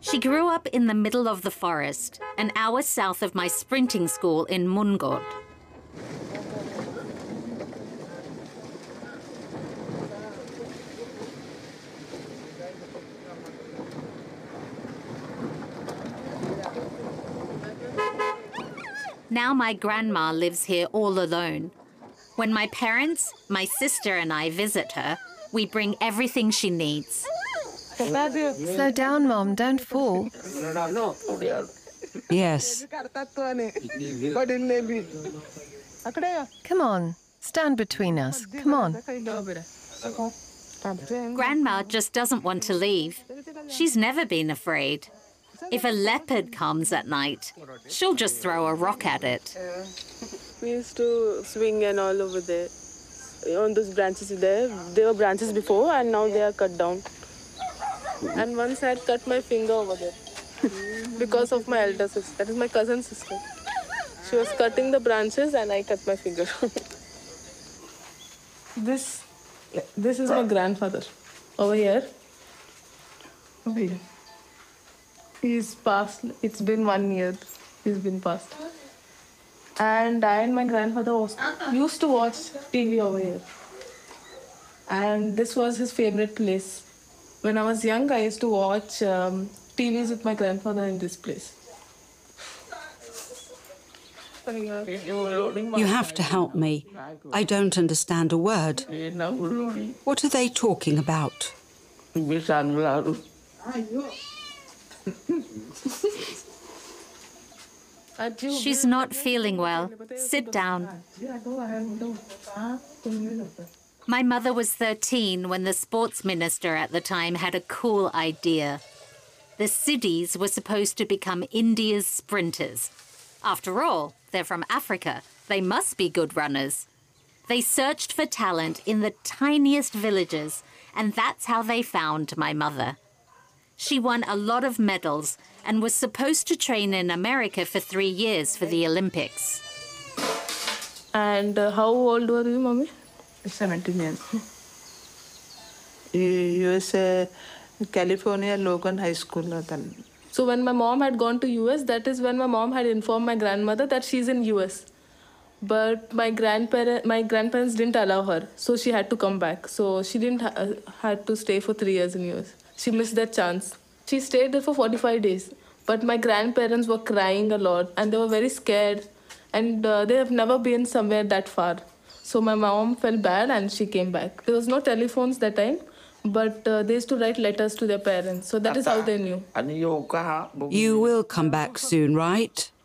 She grew up in the middle of the forest, an hour south of my sprinting school in Mungod. Now my grandma lives here all alone. When my parents, my sister and I visit her, we bring everything she needs. Slow down, Mom, don't fall. Yes. Come on, stand between us. Come on. Grandma just doesn't want to leave. She's never been afraid. If a leopard comes at night, she'll just throw a rock at it. We used to swing and all over there. On those branches there were branches before and now they are cut down. And once I had cut my finger over there because of my elder sister. That is my cousin's sister. She was cutting the branches and I cut my finger. This is my grandfather over here. Over here. He's passed. It's been 1 year. He's been passed. And I and my grandfather used to watch TV over here. And this was his favorite place. When I was young, I used to watch TVs with my grandfather in this place. You have to help me. I don't understand a word. What are they talking about? She's not feeling well. Sit down. My mother was 13 when the sports minister at the time had a cool idea. The Siddhis were supposed to become India's sprinters. After all, they're from Africa. They must be good runners. They searched for talent in the tiniest villages, and that's how they found my mother. She won a lot of medals and was supposed to train in America for 3 years for the Olympics. And how old were you, Mommy? 17 years. USA, California, Logan High School. So when my mom had gone to US, that is when my mom had informed my grandmother that she's in US. But my grandparents didn't allow her, so she had to come back. So she didn't had to stay for 3 years in US. She missed that chance. She stayed there for 45 days. But my grandparents were crying a lot and they were very scared. And they have never been somewhere that far. So my mom felt bad and she came back. There was no telephones that time, but they used to write letters to their parents. So that is how they knew. You will come back soon, right?